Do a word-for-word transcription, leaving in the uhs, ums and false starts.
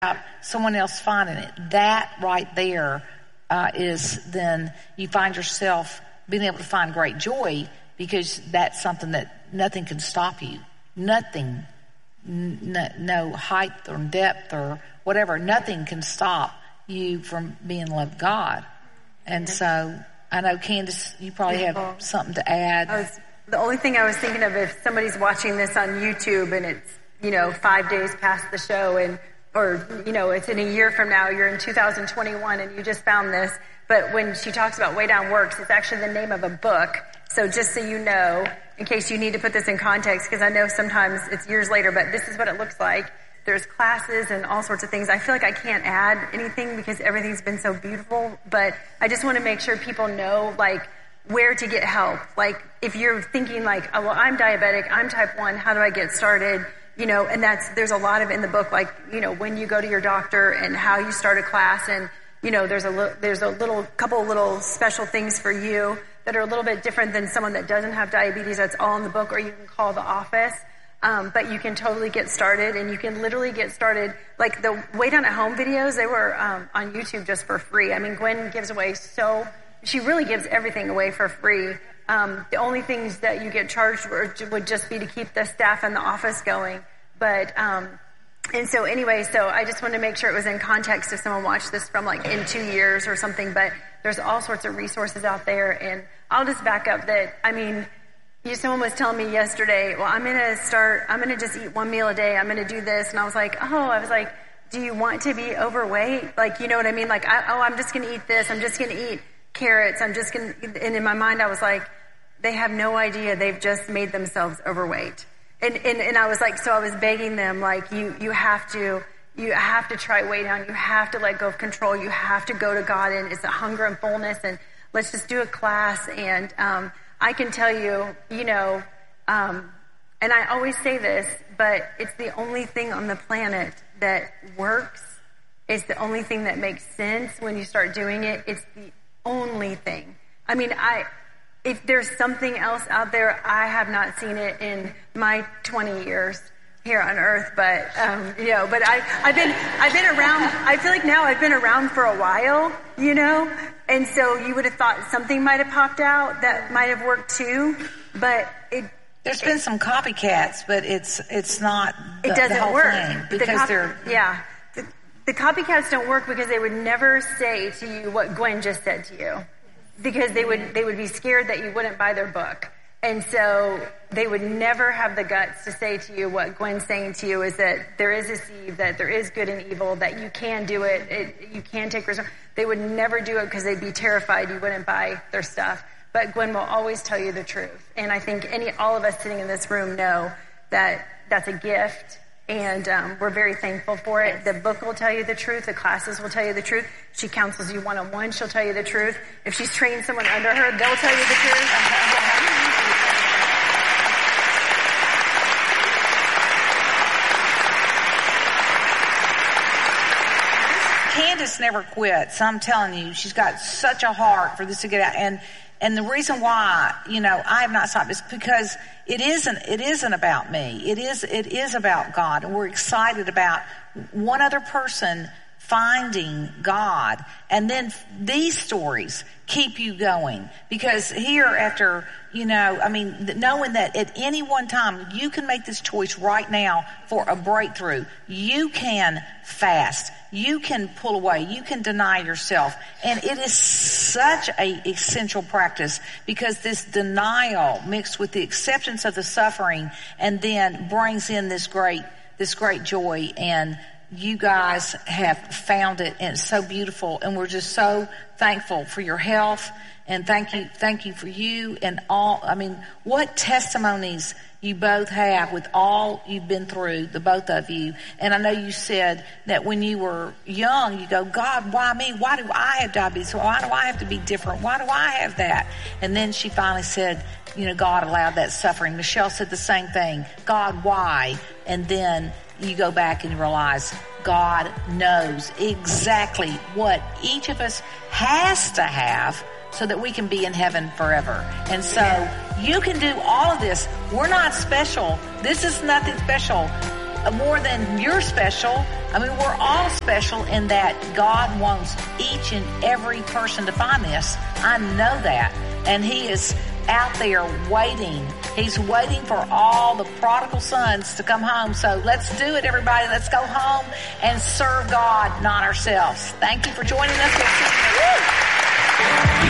about someone else finding it. That right there uh, is then you find yourself being able to find great joy, because that's something that nothing can stop you. Nothing, no, no height or depth or whatever, nothing can stop you from being in love with God. And so I know, Candace, you probably have something to add. I was, the only thing I was thinking of, if somebody's watching this on YouTube and it's, you know, five days past the show, and or, you know, it's in a year from now, you're in two thousand twenty-one and you just found this. But when she talks about Way Down Works, it's actually the name of a book. So just so you know, in case you need to put this in context, because I know sometimes it's years later, but this is what it looks like. There's classes and all sorts of things. I feel like I can't add anything because everything's been so beautiful, but I just want to make sure people know, like, where to get help. Like, if you're thinking like, oh, well, I'm diabetic, I'm type one, how do I get started? You know, and that's, there's a lot of in the book, like, you know, when you go to your doctor and how you start a class, and, you know, there's a li- there's a little couple little special things for you that are a little bit different than someone that doesn't have diabetes. That's all in the book, or you can call the office. Um, but you can totally get started, and you can literally get started. Like the Way Down at Home videos, they were um, on YouTube just for free. I mean, Gwen gives away so, she really gives everything away for free. Um, the only things that you get charged for would just be to keep the staff in the office going. But, um, and so anyway, so I just wanted to make sure it was in context if someone watched this from like in two years or something, but there's all sorts of resources out there. And I'll just back up that, I mean, you, someone was telling me yesterday, well, I'm going to start, I'm going to just eat one meal a day. I'm going to do this. And I was like, oh, I was like, do you want to be overweight? Like, you know what I mean? Like, I, oh, I'm just going to eat this. I'm just going to eat carrots. I'm just going to, and in my mind, I was like, they have no idea. They've just made themselves overweight. And, and, and I was like, so I was begging them, like, you, you have to, you have to try Way Down. You have to let go of control. You have to go to God, and it's a hunger and fullness, and let's just do a class. And, um, I can tell you, you know, um, and I always say this, but it's the only thing on the planet that works. It's the only thing that makes sense when you start doing it. It's the only thing. I mean, I, if there's something else out there, I have not seen it in my twenty years here on earth, but, um, you know, but I, I've been, I've been around, I feel like now I've been around for a while, you know, and so you would have thought something might have popped out that might have worked too, but it, There's been some copycats, but it's, it's not the, it doesn't the whole work. thing, because the cop- they're, yeah. The, the copycats don't work because they would never say to you what Gwen just said to you, because they would, they would be scared that you wouldn't buy their book. And so they would never have the guts to say to you what Gwen's saying to you, is that there is a seed, that there is good and evil, that you can do it, it you can take risks. They would never do it because they'd be terrified you wouldn't buy their stuff. But Gwen will always tell you the truth. And I think any all of us sitting in this room know that that's a gift, and um, we're very thankful for it. The book will tell you the truth. The classes will tell you the truth. She counsels you one-on-one. She'll tell you the truth. If she's trained someone under her, they'll tell you the truth. Candace never quits. I'm telling you, she's got such a heart for this to get out. And and the reason why, you know, I have not stopped is because it isn't it isn't about me. It is it is about God, and we're excited about one other person finding God. And then these stories keep you going, because here, after, you know, I mean, knowing that at any one time you can make this choice right now for a breakthrough. You can fast. You can pull away. You can deny yourself. And it is such a essential practice, because this denial mixed with the acceptance of the suffering and then brings in this great, this great joy. And you guys have found it, and it's so beautiful, and we're just so thankful for your health, and thank you, thank you for you and all. I mean, what testimonies you both have with all you've been through, the both of you. And I know you said that when you were young, you go, God, why me? Why do I have diabetes? Why do I have to be different? Why do I have that? And then she finally said, you know, God allowed that suffering. Michelle said the same thing. God, why? And then you go back and you realize God knows exactly what each of us has to have so that we can be in heaven forever. And so you can do all of this. We're not special. This is nothing special more than you're special. I mean, we're all special in that God wants each and every person to find this. I know that. And he is out there waiting. He's waiting for all the prodigal sons to come home. So let's do it, everybody. Let's go home and serve God, not ourselves. Thank you for joining us. We'll see you next week.